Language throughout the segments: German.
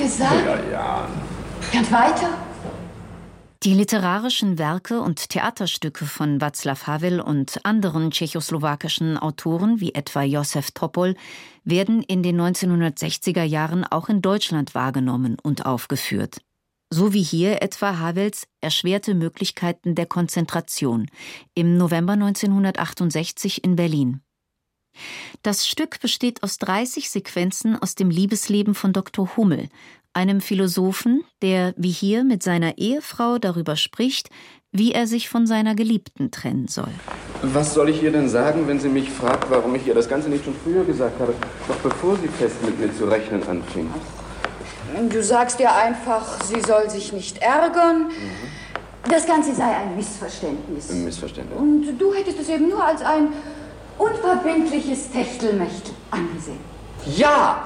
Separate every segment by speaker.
Speaker 1: gesagt?
Speaker 2: Ja.
Speaker 1: Und weiter?
Speaker 3: Die literarischen Werke und Theaterstücke von Václav Havel und anderen tschechoslowakischen Autoren, wie etwa Josef Topol, werden in den 1960er Jahren auch in Deutschland wahrgenommen und aufgeführt. So wie hier etwa Havels Erschwerte Möglichkeiten der Konzentration im November 1968 in Berlin. Das Stück besteht aus 30 Sequenzen aus dem Liebesleben von Dr. Hummel, einem Philosophen, der wie hier mit seiner Ehefrau darüber spricht, wie er sich von seiner Geliebten trennen soll.
Speaker 2: Was soll ich ihr denn sagen, wenn sie mich fragt, warum ich ihr das Ganze nicht schon früher gesagt habe, noch bevor sie fest mit mir zu rechnen anfing?
Speaker 1: Du sagst ihr einfach, sie soll sich nicht ärgern. Das Ganze sei ein Missverständnis.
Speaker 2: Ein Missverständnis.
Speaker 1: Und du hättest es eben nur als ein unverbindliches Techtelmechtel angesehen.
Speaker 2: Ja!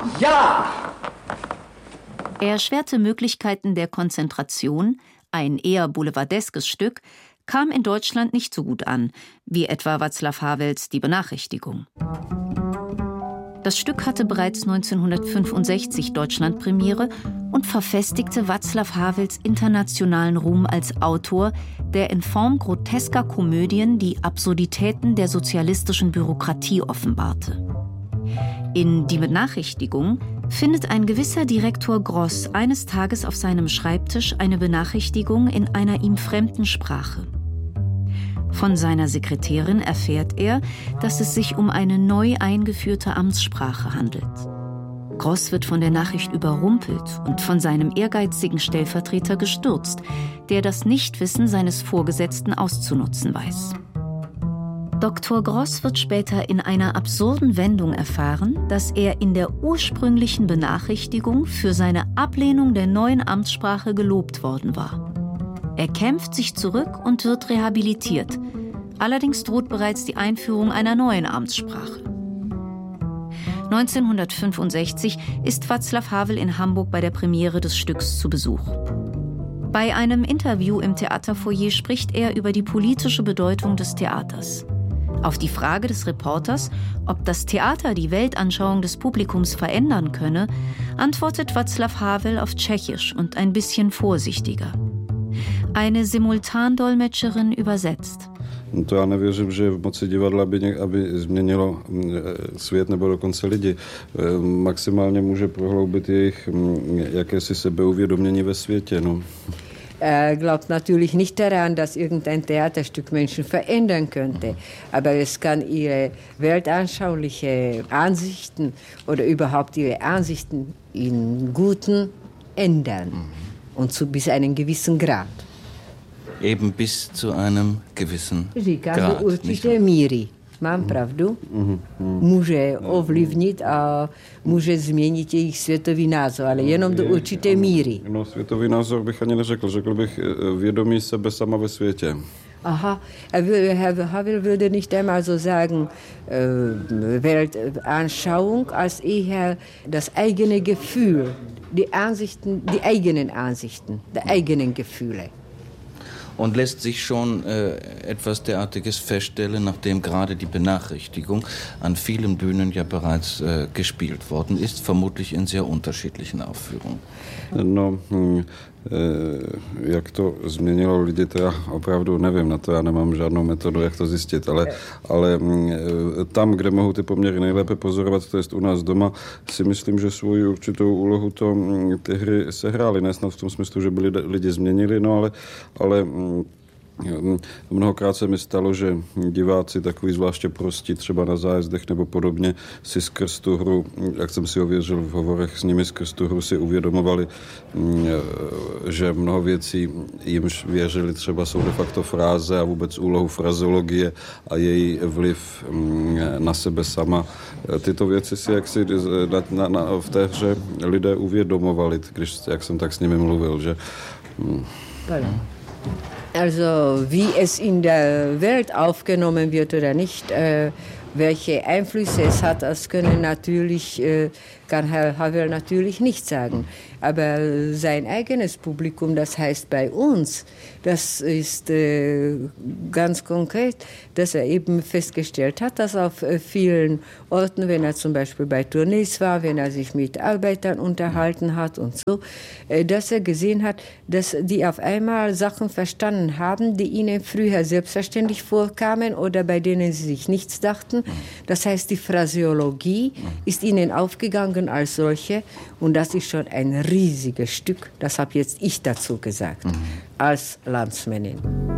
Speaker 3: Erschwerte Möglichkeiten der Konzentration, ein eher boulevardeskes Stück, kam in Deutschland nicht so gut an, wie etwa Václav Havels Die Benachrichtigung. Das Stück hatte bereits 1965 Deutschlandpremiere und verfestigte Václav Havels internationalen Ruhm als Autor, der in Form grotesker Komödien die Absurditäten der sozialistischen Bürokratie offenbarte. In Die Benachrichtigung findet ein gewisser Direktor Gross eines Tages auf seinem Schreibtisch eine Benachrichtigung in einer ihm fremden Sprache. Von seiner Sekretärin erfährt er, dass es sich um eine neu eingeführte Amtssprache handelt. Gross wird von der Nachricht überrumpelt und von seinem ehrgeizigen Stellvertreter gestürzt, der das Nichtwissen seines Vorgesetzten auszunutzen weiß. Dr. Gross wird später in einer absurden Wendung erfahren, dass er in der ursprünglichen Benachrichtigung für seine Ablehnung der neuen Amtssprache gelobt worden war. Er kämpft sich zurück und wird rehabilitiert. Allerdings droht bereits die Einführung einer neuen Amtssprache. 1965 ist Václav Havel in Hamburg bei der Premiere des Stücks zu Besuch. Bei einem Interview im Theaterfoyer spricht er über die politische Bedeutung des Theaters. Auf die Frage des Reporters, ob das Theater die Weltanschauung des Publikums verändern könne, antwortet Václav Havel auf Tschechisch und ein bisschen vorsichtiger. Eine Simultandolmetscherin übersetzt.
Speaker 4: To já nevěřím, že v moci divadla aby změnilo svět nebo dokonce lidi. Maximálně může prohloubit jejich jakési sebeuvědomění ve světě. No.
Speaker 5: Er glaubt natürlich nicht daran, dass irgendein Theaterstück Menschen verändern könnte. Aber es kann ihre weltanschauliche Ansichten oder überhaupt ihre Ansichten in Guten ändern. Und bis einem gewissen Grad.
Speaker 6: Eben bis zu einem gewissen
Speaker 5: Říkám
Speaker 6: Grad.
Speaker 5: do určité míry. Mám pravdu? Může ovlivnit a může změnit jejich světový názor, ale jenom do určité míry.
Speaker 4: No, světový názor bych ani neřekl. Řekl bych vědomí sebe sama ve světě.
Speaker 5: Aha, Herr Havel würde nicht einmal so sagen, Weltanschauung, als eher das eigene Gefühl, die eigenen Ansichten, die eigenen Gefühle.
Speaker 6: Und lässt sich schon etwas derartiges feststellen, nachdem gerade die Benachrichtigung an vielen Bühnen ja bereits gespielt worden ist, vermutlich in sehr unterschiedlichen Aufführungen.
Speaker 4: No, jak to změnilo lidi, to já opravdu nevím, na to já nemám žádnou metodu, jak to zjistit, ale tam, kde mohu ty poměry nejlépe pozorovat, to jest u nás doma, si myslím, že svou určitou úlohu ty hry sehrály, ne snad v tom smyslu, že by lidi změnili, no ale mnohokrát se mi stalo, že diváci takový zvláště prostí třeba na zájezdech nebo podobně si skrz tu hru, jak jsem si ověřil v hovorech s nimi, skrz tu hru si uvědomovali, že mnoho věcí jimž věřili třeba jsou de facto fráze a vůbec úlohu frazeologie a její vliv na sebe sama. Tyto věci si jaksi v té hře lidé uvědomovali, jak jsem tak s nimi mluvil, že...
Speaker 5: Also wie es in der Welt aufgenommen wird oder nicht, Welche Einflüsse es hat, das kann Herr Havel natürlich nicht sagen. Aber sein eigenes Publikum, das heißt bei uns, das ist ganz konkret, dass er eben festgestellt hat, dass auf vielen Orten, wenn er zum Beispiel bei Tournees war, wenn er sich mit Arbeitern unterhalten hat und so, dass er gesehen hat, dass die auf einmal Sachen verstanden haben, die ihnen früher selbstverständlich vorkamen oder bei denen sie sich nichts dachten. Das heißt, die Phraseologie ist ihnen aufgegangen als solche und das ist schon ein riesiges Stück. Das habe jetzt ich dazu gesagt, als Landsmännin.